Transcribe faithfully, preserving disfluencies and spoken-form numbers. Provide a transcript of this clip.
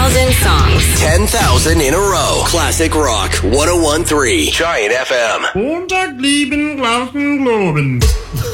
thousand songs. ten thousand in a row. Classic Rock one oh one point three. Giant F M. Montag lieben, Glauben, Globen.